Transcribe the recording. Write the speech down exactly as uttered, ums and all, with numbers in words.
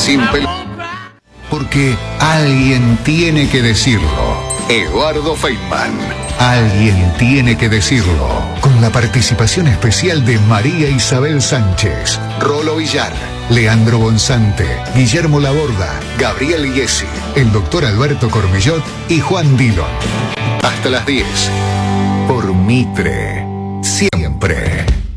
sin pel... Porque alguien tiene que decirlo. Eduardo Feynman. Alguien tiene que decirlo. Con la participación especial de María Isabel Sánchez, Rolo Villar, Leandro Bonsante, Guillermo Laborda, Gabriel Iesi, el doctor Alberto Cormillot y Juan Dillon. Hasta las diez. Por Mitre. Siempre.